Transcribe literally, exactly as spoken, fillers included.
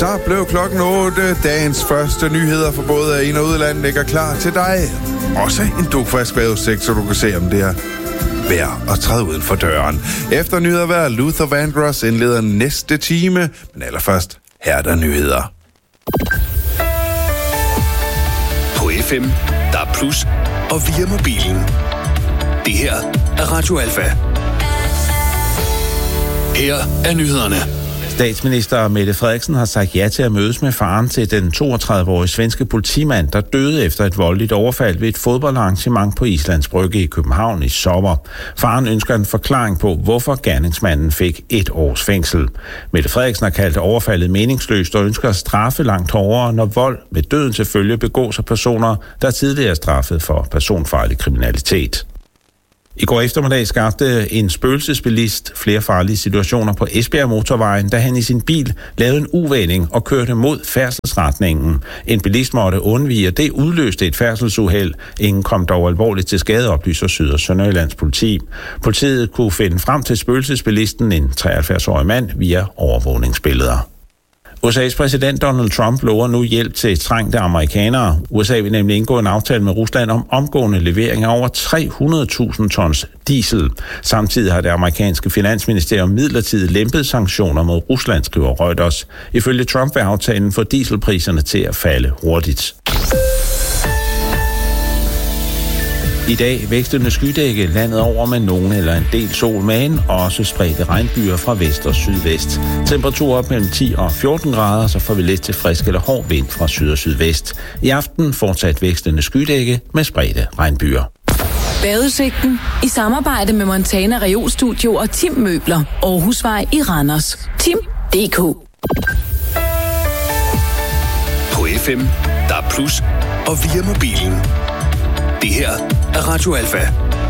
Der blev klokken otte. Dagens første nyheder for både ind- og udland ligger klar til dig. Også en dugfrisk vejrudsigt, så du kan se, om det er vejr og træde uden for døren. Efter nyheder vejr, Luther Vandross indleder næste time. Men allerførst, her er der nyheder. På F M, der er plus, og via mobilen. Det her er Radio Alfa. Her er nyhederne. Statsminister Mette Frederiksen har sagt ja til at mødes med faren til den toogtredive-årige svenske politimand, der døde efter et voldeligt overfald ved et fodboldarrangement på Islands Brygge i København i sommer. Faren ønsker en forklaring på, hvorfor gerningsmanden fik et års fængsel. Mette Frederiksen har kaldt overfaldet meningsløst og ønsker at straffe langt hårdere, når vold med døden til følge begås af personer, der tidligere er straffet for personfarlig kriminalitet. I går eftermiddag skabte en spøgelsesbilist flere farlige situationer på Esbjerg Motorvejen, da han i sin bil lavede en uvending og kørte mod færdselsretningen. En bilist måtte undvige, og det udløste et færdselsuheld. Ingen kom dog alvorligt til skade, oplyser Syd- og Sønderjyllands politi. Politiet kunne finde frem til spøgelsesbilisten, en treoghalvfjerds-årig mand, via overvågningsbilleder. U S A's præsident Donald Trump lover nu hjælp til trængte amerikanere. U S A vil nemlig indgå en aftale med Rusland om omgående levering af over tre hundrede tusind tons diesel. Samtidig har det amerikanske finansministerium midlertidigt lempet sanktioner mod Rusland, skriver Reuters. Ifølge Trump vil aftalen få dieselpriserne til at falde hurtigt. I dag vækstende skydække landet over med nogen eller en del sol, men også spredte regnbyer fra vest og sydvest. Temperaturer op mellem ti og fjorten grader, så får vi lidt til frisk eller hård vind fra syd og sydvest. I aften fortsat vækstende skydække med spredte regnbyer. Badeudsigten i samarbejde med Montana Reolstudio og Tim Møbler, Aarhusvej i Randers. Tim punktum d k. På F M, der er plus, og via mobilen. Det her er Radio Alfa.